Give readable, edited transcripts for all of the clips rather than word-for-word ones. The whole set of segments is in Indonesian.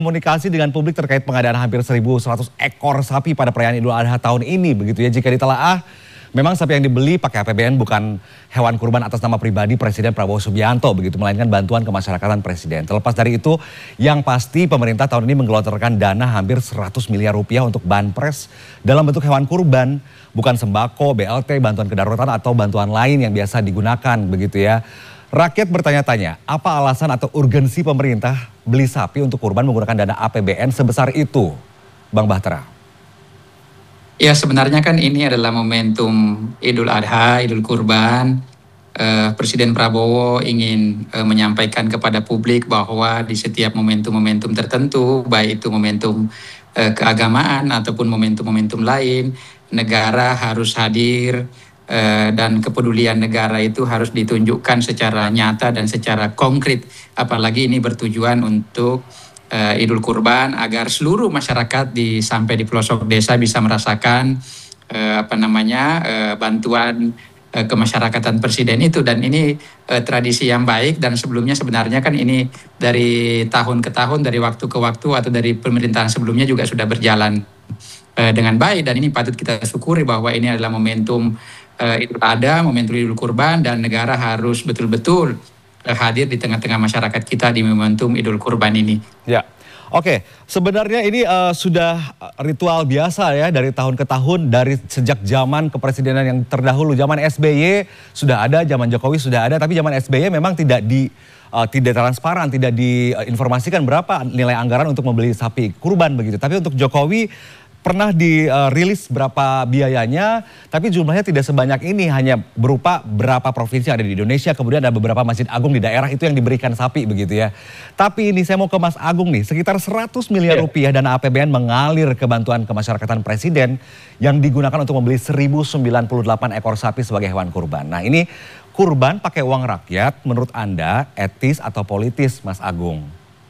Komunikasi dengan publik terkait pengadaan hampir 1.100 ekor sapi pada perayaan Idul Adha tahun ini begitu ya. Jika ditelaah, memang sapi yang dibeli pakai APBN bukan hewan kurban atas nama pribadi Presiden Prabowo Subianto begitu, melainkan bantuan kemasyarakatan Presiden. Terlepas dari itu, yang pasti pemerintah tahun ini menggelontorkan dana hampir 100 miliar rupiah untuk banpres dalam bentuk hewan kurban, bukan sembako, BLT, bantuan kedaruratan atau bantuan lain yang biasa digunakan begitu ya. Rakyat bertanya-tanya, apa alasan atau urgensi pemerintah beli sapi untuk kurban menggunakan dana APBN sebesar itu, Bang Bahtera? Ya, sebenarnya kan ini adalah momentum Idul Adha, Idul Kurban. Presiden Prabowo ingin menyampaikan kepada publik bahwa di setiap momentum-momentum tertentu, baik itu momentum keagamaan ataupun momentum-momentum lain, negara harus hadir. Dan kepedulian negara itu harus ditunjukkan secara nyata dan secara konkret. Apalagi ini bertujuan untuk Idul Kurban agar seluruh masyarakat sampai di pelosok desa bisa merasakan bantuan kemasyarakatan Presiden itu. Dan ini tradisi yang baik, dan sebelumnya sebenarnya kan ini dari tahun ke tahun, dari waktu ke waktu atau dari pemerintahan sebelumnya juga sudah berjalan dengan baik, dan ini patut kita syukuri bahwa ini adalah momentum Idul Adha, momentum Idul Kurban, dan negara harus betul-betul hadir di tengah-tengah masyarakat kita di momentum Idul Kurban ini. Ya, oke. Sebenarnya ini sudah ritual biasa ya dari tahun ke tahun, dari sejak zaman kepresidenan yang terdahulu, zaman SBY sudah ada, zaman Jokowi sudah ada, tapi zaman SBY memang tidak transparan, tidak diinformasikan berapa nilai anggaran untuk membeli sapi kurban begitu. Tapi untuk Jokowi pernah dirilis berapa biayanya, tapi jumlahnya tidak sebanyak ini, hanya berupa berapa provinsi yang ada di Indonesia, kemudian ada beberapa masjid agung di daerah itu yang diberikan sapi begitu ya. Tapi ini saya mau ke Mas Agung nih, sekitar 100 miliar rupiah dana APBN mengalir ke bantuan kemasyarakatan Presiden yang digunakan untuk membeli 1.098 ekor sapi sebagai hewan kurban. Nah ini kurban pakai uang rakyat, menurut Anda etis atau politis, Mas Agung?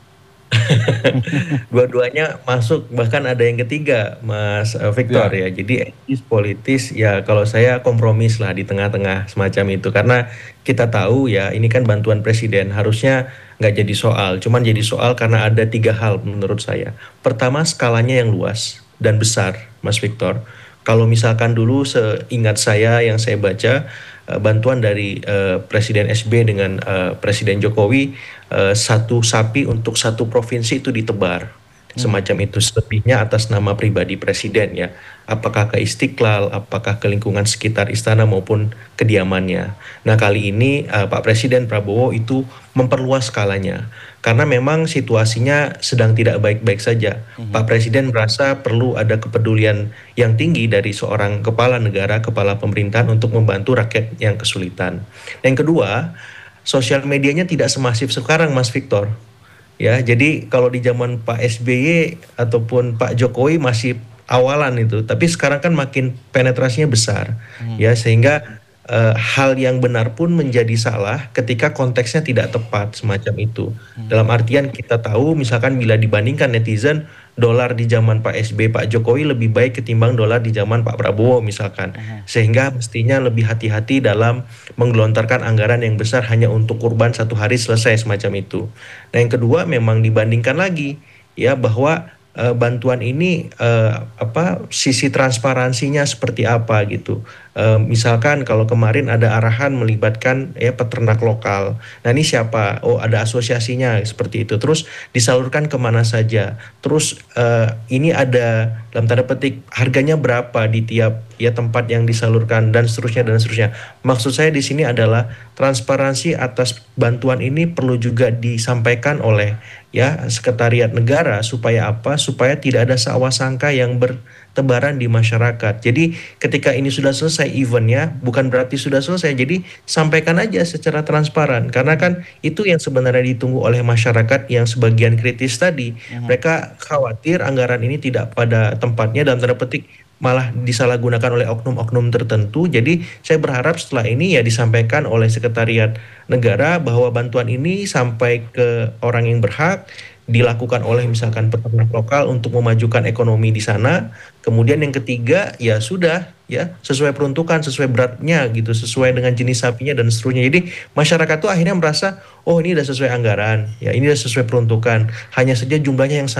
Dua-duanya masuk, bahkan ada yang ketiga, Mas Victor ya. Jadi etis politis ya, kalau saya kompromis lah di tengah-tengah semacam itu, karena kita tahu ya ini kan bantuan Presiden, harusnya nggak jadi soal, cuman jadi soal karena ada tiga hal menurut saya. Pertama, skalanya yang luas dan besar, Mas Victor. Kalau misalkan dulu seingat saya yang saya baca, bantuan dari Presiden SB dengan Presiden Jokowi, satu sapi untuk satu provinsi itu ditebar. Semacam itu, selebihnya atas nama pribadi Presiden ya. Apakah ke Istiqlal, apakah ke lingkungan sekitar istana maupun kediamannya. Nah kali ini Pak Presiden Prabowo itu memperluas skalanya. Karena memang situasinya sedang tidak baik-baik saja. Pak Presiden merasa perlu ada kepedulian yang tinggi dari seorang kepala negara, kepala pemerintahan untuk membantu rakyat yang kesulitan. Yang kedua, sosial medianya tidak semasif sekarang, Mas Victor. Ya, jadi kalau di zaman Pak SBY ataupun Pak Jokowi masih awalan itu, tapi sekarang kan makin penetrasinya besar, ya sehingga hal yang benar pun menjadi salah ketika konteksnya tidak tepat semacam itu. Dalam artian kita tahu, misalkan bila dibandingkan netizen, dolar di zaman Pak SBY, Pak Jokowi lebih baik ketimbang dolar di zaman Pak Prabowo misalkan. Sehingga mestinya lebih hati-hati dalam menggelontorkan anggaran yang besar hanya untuk kurban satu hari selesai semacam itu. Nah yang kedua, memang dibandingkan lagi ya bahwa bantuan ini sisi transparansinya seperti apa gitu. Misalkan kalau kemarin ada arahan melibatkan ya peternak lokal. Nah ini siapa? Oh ada asosiasinya seperti itu. Terus disalurkan kemana saja. Terus ini ada dalam tanda petik harganya berapa di tiap ya tempat yang disalurkan, dan seterusnya dan seterusnya. Maksud saya di sini adalah transparansi atas bantuan ini perlu juga disampaikan oleh ya sekretariat negara, supaya apa? Supaya tidak ada sangka yang bertebaran di masyarakat. Jadi ketika ini sudah selesai eventnya, bukan berarti sudah selesai. Jadi sampaikan aja secara transparan, karena kan itu yang sebenarnya ditunggu oleh masyarakat yang sebagian kritis tadi. Mereka khawatir anggaran ini tidak pada tempatnya, dalam tanda petik malah disalahgunakan oleh oknum-oknum tertentu. Jadi saya berharap setelah ini ya disampaikan oleh sekretariat negara bahwa bantuan ini sampai ke orang yang berhak, dilakukan oleh misalkan peternak lokal untuk memajukan ekonomi di sana. Kemudian yang ketiga ya sudah ya sesuai peruntukan, sesuai beratnya gitu, sesuai dengan jenis sapinya dan seterusnya. Jadi masyarakat tuh akhirnya merasa oh ini udah sesuai anggaran, ya ini udah sesuai peruntukan. Hanya saja jumlahnya yang